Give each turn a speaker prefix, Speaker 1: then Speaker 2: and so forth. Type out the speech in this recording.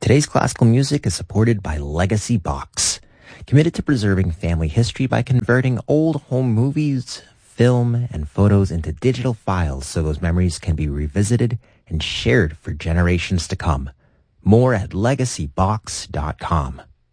Speaker 1: Today's classical music is supported by Legacy Box, committed to preserving family history by converting old home movies, film, and photos into digital files so those memories can be revisited and shared for generations to come. More at legacybox.com.